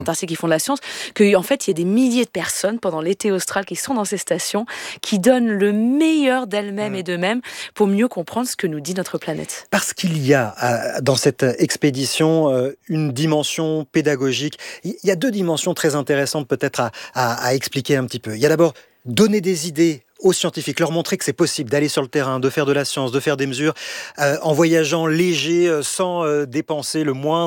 Antarctique qui font de la science, qu'en fait, il y a des milliers de personnes pendant l'été austral qui sont dans ces stations, qui donnent le meilleur d'elles-mêmes et d'eux-mêmes pour mieux comprendre ce que nous dit notre planète. Parce qu'il y a dans cette expédition une dimension pédagogique. Il y a deux dimensions très intéressantes peut-être à expliquer un petit peu. Il y a d'abord donner des idées aux scientifiques, leur montrer que c'est possible d'aller sur le terrain, de faire de la science, de faire des mesures en voyageant léger, sans dépenser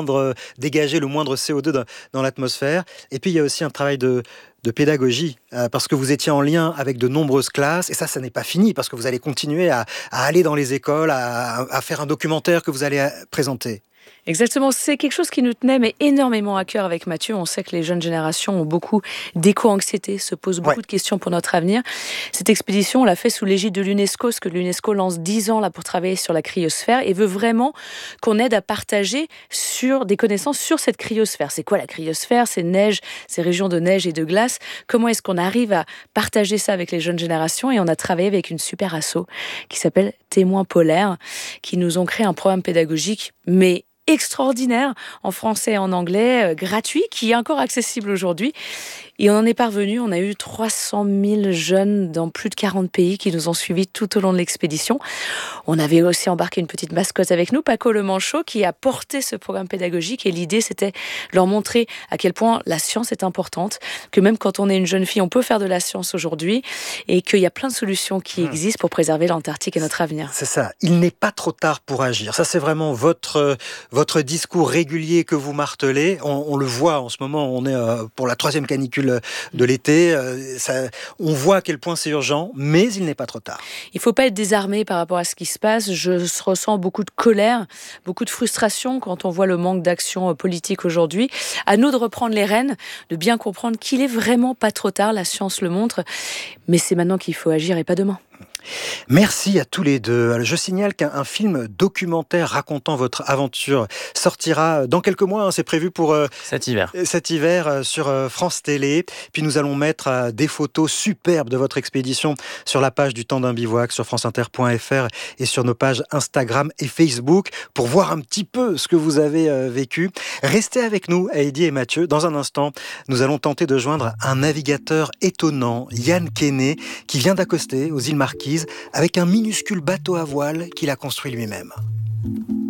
dégager le moindre CO2 dans l'atmosphère. Et puis il y a aussi un travail de pédagogie, parce que vous étiez en lien avec de nombreuses classes, et ça n'est pas fini, parce que vous allez continuer à aller dans les écoles, à faire un documentaire que vous allez présenter. Exactement, c'est quelque chose qui nous tenait mais énormément à cœur avec Mathieu. On sait que les jeunes générations ont beaucoup d'éco-anxiété, se posent beaucoup de questions pour notre avenir. Cette expédition, on l'a fait sous l'égide de l'UNESCO, parce que l'UNESCO lance 10 ans là, pour travailler sur la cryosphère et veut vraiment qu'on aide à partager des connaissances sur cette cryosphère. C'est quoi la cryosphère? C'est neige, ces régions de neige et de glace. Comment est-ce qu'on arrive à partager ça avec les jeunes générations? Et on a travaillé avec une super asso qui s'appelle Témoins polaires, qui nous ont créé un programme pédagogique, mais extraordinaire, en français et en anglais, gratuit, qui est encore accessible aujourd'hui. Et on en est parvenu, on a eu 300 000 jeunes dans plus de 40 pays qui nous ont suivis tout au long de l'expédition. On avait aussi embarqué une petite mascotte avec nous, Paco le Manchot, qui a porté ce programme pédagogique. Et l'idée, c'était leur montrer à quel point la science est importante, que même quand on est une jeune fille, on peut faire de la science aujourd'hui, et qu'il y a plein de solutions qui existent pour préserver l'Antarctique et notre avenir. C'est ça, il n'est pas trop tard pour agir. Ça, c'est vraiment votre discours régulier que vous martelez. On le voit en ce moment, on est pour la 3e canicule de l'été. On voit à quel point c'est urgent, mais il n'est pas trop tard. Il ne faut pas être désarmé par rapport à ce qui se passe. Je ressens beaucoup de colère, beaucoup de frustration quand on voit le manque d'action politique aujourd'hui. À nous de reprendre les rênes, de bien comprendre qu'il est vraiment pas trop tard. La science le montre, mais c'est maintenant qu'il faut agir et pas demain. Merci à tous les deux. Je signale qu'un film documentaire racontant votre aventure sortira dans quelques mois. C'est prévu pour cet hiver sur France Télé. Puis nous allons mettre des photos superbes de votre expédition sur la page du Temps d'un bivouac sur franceinter.fr et sur nos pages Instagram et Facebook pour voir un petit peu ce que vous avez vécu. Restez avec nous, Heidi et Mathieu. Dans un instant, nous allons tenter de joindre un navigateur étonnant, Yann Kenney, qui vient d'accoster aux îles Marquises avec un minuscule bateau à voile qu'il a construit lui-même.